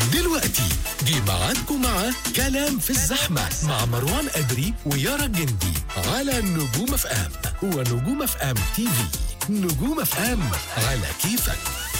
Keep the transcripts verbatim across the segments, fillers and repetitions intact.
دلوقتي جه ميعادكم مع كلام في الزحمة مع مروان أدري ويارا الجندي على نجوم اف ام ونجوم اف ام تي في. نجوم اف ام على كيفك.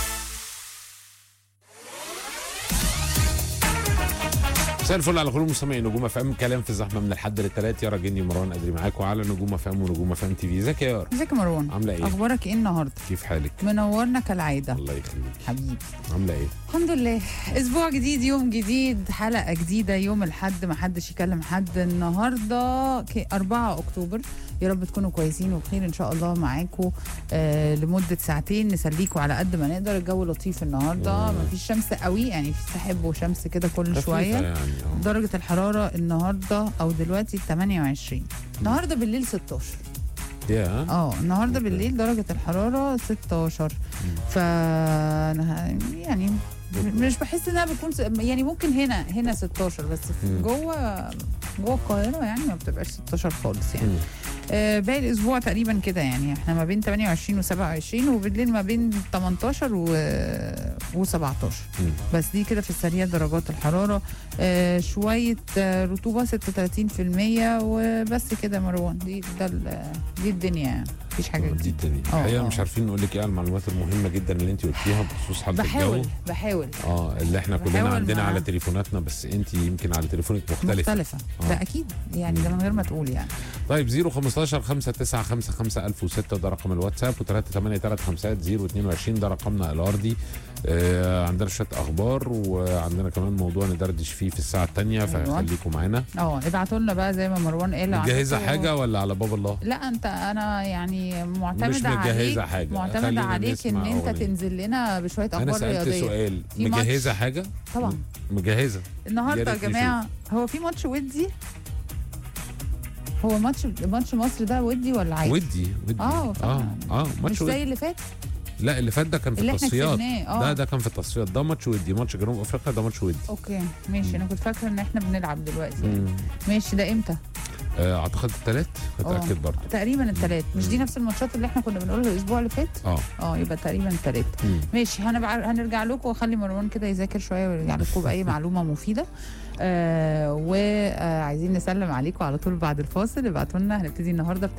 مساء الفل على كل مستمعين نجوم اف ام. كلام في الزحمه من الحد للثلاث. يارا جني ومروان ادري معاكم على نجوم اف ام ونجوم اف ام تي في. ازيك يا يارا؟ ازيك يا مروان؟ عامله ايه؟ اخبارك ايه النهارده؟ كيف حالك؟ منورنا كالعاده. الله يخليك حبيبي. عامله ايه؟ الحمد لله. اسبوع جديد، يوم جديد، حلقه جديده، يوم الحد ما حدش يكلم حد. النهارده أربعة اكتوبر. يا رب تكونوا كويسين وبخير ان شاء الله. معاكم آه لمده ساعتين نسليكوا على قد ما نقدر. الجو لطيف النهارده، ما فيش شمس قوي، يعني في سحب وشمس كده كل شويه يعني آه. درجه الحراره النهارده او دلوقتي ثمانية وعشرين. النهارده بالليل ستاشر. يا اه النهارده أوكي. بالليل درجه الحراره ستاشر. ف يعني مش بحس انها بتكون س... يعني ممكن هنا هنا ستاشر، بس في مم. جوه جوه القاهره يعني ما بتبقاش ستاشر خالص يعني. مم. آه باقي الاسبوع تقريبا كده، يعني احنا ما بين ثمانية وعشرين وسبعة وعشرين، وبالليل ما بين تمنتاشر و سبعتاشر. مم. بس دي كده في السريع درجات الحراره. آه شويه آه رطوبه ستة وثلاثين بالمية وبس كده. مروان دي ده ال- دي الدنيا يعني، مفيش حاجه دي جديده. الدنيا آه، الحقيقه. آه. مش عارفين نقول لك ايه على المعلومات المهمه جدا اللي انت قلتيها بخصوص حاله بحاول الجو. بحاول اه اللي احنا كلنا بحاول عندنا مع- على تليفوناتنا، بس انت يمكن على تليفونك مختلفه. مختلفه. آه. ده اكيد يعني، ده من غير ما تقول يعني. طيب صفر خمستاشر خمسة تسعة خمسة خمسة ألف وستة ده رقم الواتساب، وثلاثة ثمانية ثلاثة خمسة صفر اتنين وعشرين ده رقمنا الارضي. آه عندنا شويه اخبار وعندنا كمان موضوع ندردش فيه في الساعه الثانيه، أيوة. فخليكم معانا. اه ابعتوا لنا بقى زي ما مروان قال. مجهزه عندكم- حاجه ولا على باب الله؟ لا انت، انا يعني مش معتمده مجهزه عليك حاجه. معتمده خلينا عليك ان نسمع انت أغنية. تنزل لنا بشويه انا اخبار سالت رياضيه. سؤال، في ماتش. مجهزه حاجه؟ طبعا مجهزه. النهارده يا يا ريت جماعه. هو في ماتش ودي؟ هو ماتش ماتش مصر ده ودي ولا عادي؟ ودي ودي اه اه فعلا. اه مش ماتش زي ودي. اللي فات لا اللي فات ده كان في اللي احنا التصفيات. كسبناه. اه ده ده كان في التصفيات. ده ماتش ودي، ماتش جنوب افريقيا ده ماتش ودي. اوكي ماشي. انا كنت فاكره ان احنا بنلعب دلوقتي يعني. مم. ماشي. ده امتى؟ آه، اعتقد الثلاث. اتاكد برضه. تقريبا الثلاث. مش دي مم. نفس الماتشات اللي احنا كنا بنقولها الاسبوع اللي فات؟ اه اه يبقى تقريبا الثلاث. مم. ماشي. هنبع... هنرجع لكم واخلي مروان كده يذاكر شويه ويرجع لكم باي معلومه مفيده. آه وعايزين نسلم عليكم على طول بعد الفاصل. ابعتوا لنا. هنبتدي النهارده